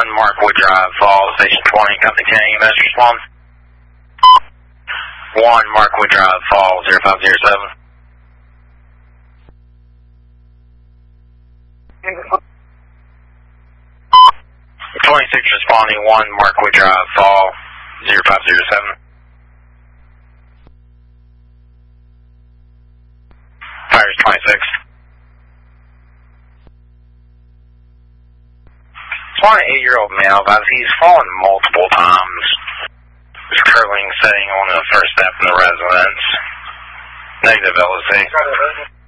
Markwood Drive, Falls, Station 20, Company 10, EMS respond. 1 Markwood Drive, Falls, 0507. 26 responding, 1 Markwood Drive, Fall, 0507. Fires 26. It's one 8-year-old male, but he's fallen multiple times. He's curling, sitting on the first step in the residence. Negative LSC.